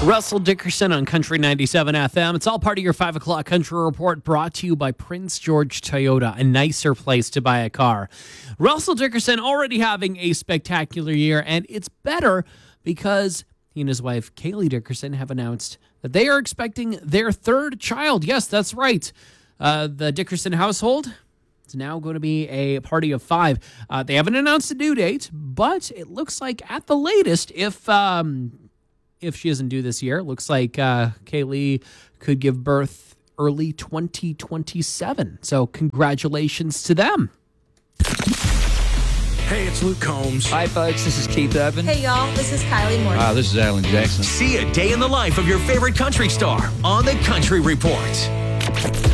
Russell Dickerson on Country 97 FM. It's all part of your 5 o'clock Country Report, brought to you by Prince George Toyota, a nicer place to buy a car. Russell Dickerson already having a spectacular year, and it's better because he and his wife, Kaylee Dickerson, have announced that they are expecting their third child. Yes, that's right. The Dickerson household is now going to be a party of 5. They haven't announced a due date, but it looks like at the latest, if she doesn't do this year, it looks like Kaylee could give birth early 2027. So congratulations to them. Hey, it's Luke Combs. Hi, folks. This is Keith Urban. Hey, y'all. This is Kylie Morgan. Hi, this is Alan Jackson. See a day in the life of your favorite country star on the Country Report.